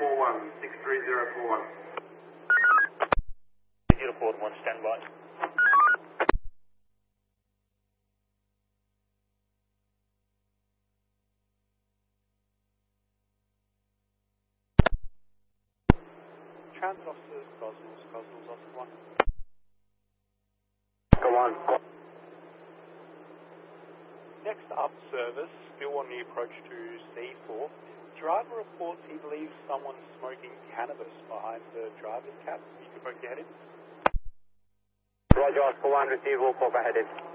63041. 041, stand by. Transit officers, Gosnells officer 1. Go on. Next up, service, still on the approach to C4. Driver reports he believes someone smoking cannabis behind the driver's cab. You can poke your head in. Roger, Oscar 1, receive all, pop ahead in.